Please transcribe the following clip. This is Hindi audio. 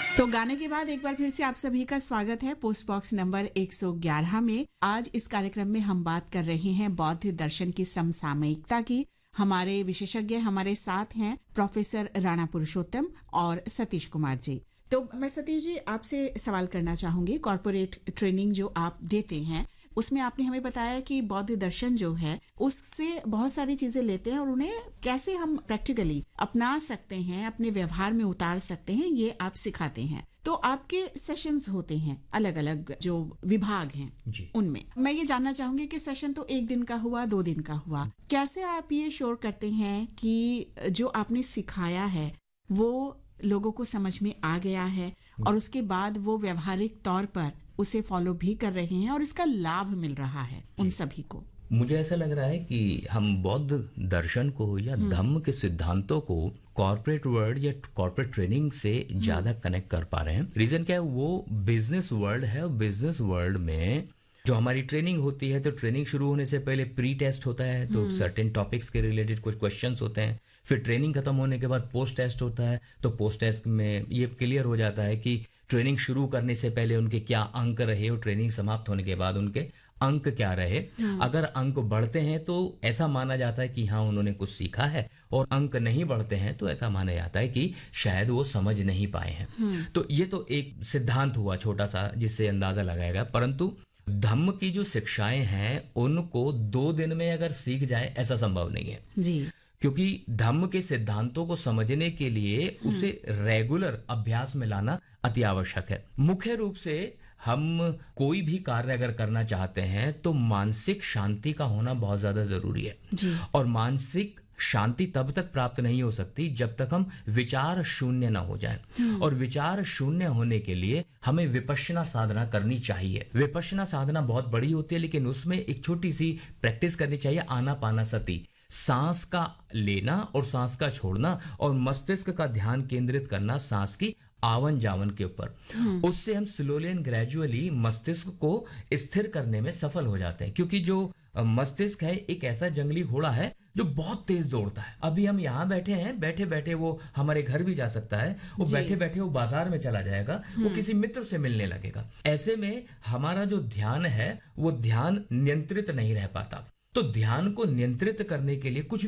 तो गाने के बाद एक बार फिर से आप सभी का स्वागत है पोस्ट बॉक्स नंबर 111 में। आज इस कार्यक्रम में हम बात कर रहे हैं बौद्ध दर्शन की समसामयिकता की। हमारे विशेषज्ञ हमारे साथ हैं प्रोफेसर राणा पुरुषोत्तम और सतीश कुमार जी। तो मैं सतीश जी आपसे सवाल करना चाहूंगी, कॉर्पोरेट ट्रेनिंग जो आप देते हैं उसमें आपने हमें बताया कि बौद्ध दर्शन जो है उससे बहुत सारी चीजें लेते हैं और उन्हें कैसे हम प्रैक्टिकली अपना सकते हैं, अपने व्यवहार में उतार सकते हैं, ये आप सिखाते हैं। तो आपके सेशंस होते हैं अलग अलग जो विभाग हैं जी। उनमें मैं ये जानना चाहूंगी कि सेशन तो 1 दिन का हुआ, 2 दिन का हुआ, कैसे आप ये श्योर करते हैं कि जो आपने सिखाया है वो लोगों को समझ में आ गया है और उसके बाद वो व्यवहारिक तौर पर उसे फॉलो भी कर रहे हैं और इसका लाभ मिल रहा है उन सभी को? मुझे ऐसा लग रहा है कि हम बौद्ध दर्शन को या धम्म के सिद्धांतों को कॉर्पोरेट वर्ल्ड या कॉर्पोरेट ट्रेनिंग से ज्यादा कनेक्ट कर पा रहे हैं। रीजन क्या है, वो बिजनेस वर्ल्ड है और बिजनेस वर्ल्ड में जो हमारी ट्रेनिंग होती है, तो ट्रेनिंग शुरू होने से पहले प्री टेस्ट होता है, तो सर्टेन टॉपिक्स के रिलेटेड कुछ क्वेश्चंस होते हैं। फिर ट्रेनिंग खत्म होने के बाद पोस्ट टेस्ट होता है, तो पोस्ट टेस्ट में ये क्लियर हो जाता है कि ट्रेनिंग शुरू करने से पहले उनके क्या अंक रहे और ट्रेनिंग समाप्त होने के बाद उनके अंक क्या रहे। अगर अंक बढ़ते हैं तो ऐसा माना जाता है कि हाँ उन्होंने कुछ सीखा है, और अंक नहीं बढ़ते हैं तो ऐसा माना जाता है कि शायद वो समझ नहीं पाए हैं। तो ये तो एक सिद्धांत हुआ छोटा सा जिससे अंदाजा लगाएगा, परंतु धम्म की जो शिक्षाएं हैं उनको 2 दिन में अगर सीख जाए ऐसा संभव नहीं है जी। क्योंकि धम्म के सिद्धांतों को समझने के लिए उसे रेगुलर अभ्यास में लाना अति आवश्यक है। मुख्य रूप से हम कोई भी कार्य अगर करना चाहते हैं तो मानसिक शांति का होना बहुत ज्यादा जरूरी है जी। और मानसिक शांति तब तक प्राप्त नहीं हो सकती जब तक हम विचार शून्य ना हो जाएं। और विचार शून्य होने के लिए हमें विपश्यना साधना करनी चाहिए। विपश्यना साधना बहुत बड़ी होती है, लेकिन उसमें एक छोटी सी प्रैक्टिस करनी चाहिए, आनापाना सती, सांस का लेना और सांस का छोड़ना और मस्तिष्क का ध्यान केंद्रित करना सांस की आवन जावन के ऊपर। उससे हम स्लोली एंड ग्रेजुअली मस्तिष्क को स्थिर करने में सफल हो जाते हैं, क्योंकि जो मस्तिष्क है एक ऐसा जंगली घोड़ा है जो बहुत तेज दौड़ता है। अभी हम यहाँ बैठे हैं, बैठे बैठे वो हमारे घर भी जा सकता है, वो बैठे बैठे वो बाजार में चला जाएगा, वो किसी मित्र से मिलने लगेगा। ऐसे में हमारा जो ध्यान है वो ध्यान नियंत्रित नहीं रह पाता। तो ध्यान को नियंत्रित करने के लिए कुछ